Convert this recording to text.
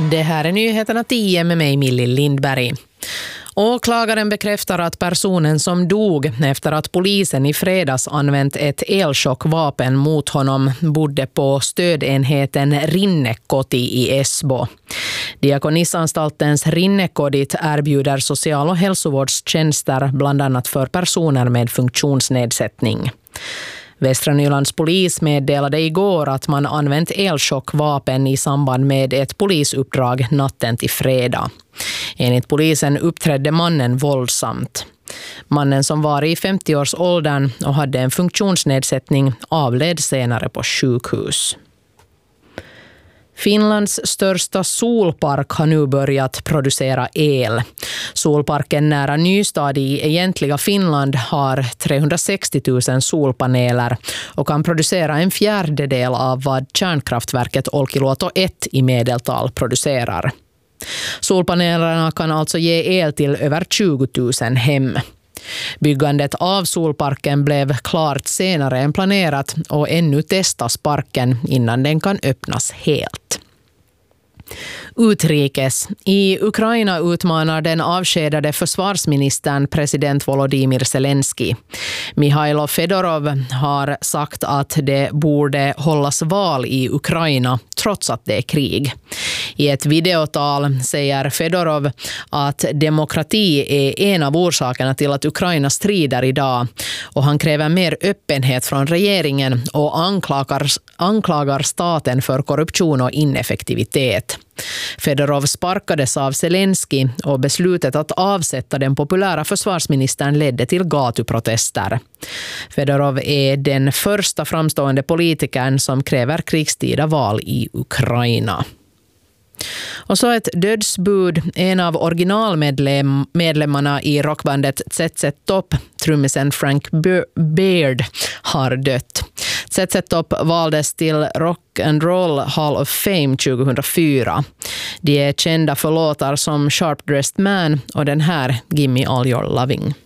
Det här är nyheterna 10 med mig Millie Lindberg. Åklagaren bekräftar att personen som dog efter att polisen i fredags använt ett elchockvapen mot honom bodde på stödenheten Rinnekoti i Esbo. Diakonissanstaltens Rinnekodit erbjuder social- och hälsovårdstjänster bland annat för personer med funktionsnedsättning. Västra Nylands polis meddelade igår att man använt elchockvapen i samband med ett polisuppdrag natten till fredag. Enligt polisen uppträdde mannen våldsamt. Mannen som var i 50-årsåldern och hade en funktionsnedsättning avled senare på sjukhus. Finlands största solpark har nu börjat producera el. Solparken nära Nystad i egentliga Finland har 360 000 solpaneler och kan producera en fjärdedel av vad kärnkraftverket Olkiluoto 1 i medeltal producerar. Solpanelerna kan alltså ge el till över 20 000 hem. Byggandet av solparken blev klart senare än planerat och ännu testas parken innan den kan öppnas helt. Utrikes. I Ukraina utmanar den avskedade försvarsministern president Volodymyr Zelensky. Mihailo Fedorov har sagt att det borde hållas val i Ukraina trots att det är krig. I ett videotal säger Fedorov att demokrati är en av orsakerna till att Ukraina strider idag och han kräver mer öppenhet från regeringen och anklagar staten för korruption och ineffektivitet. Fedorov sparkades av Zelensky och beslutet att avsätta den populära försvarsministern ledde till gatuprotester. Fedorov är den första framstående politikern som kräver krigstida val i Ukraina. Och så ett dödsbud. En av originalmedlemmarna i rockbandet ZZ Top, trummisen Frank Beard, har dött. ZZ Top valdes till Rock and Roll Hall of Fame 2004. De är kända för låtar som Sharp Dressed Man och den här Gimme All Your Loving.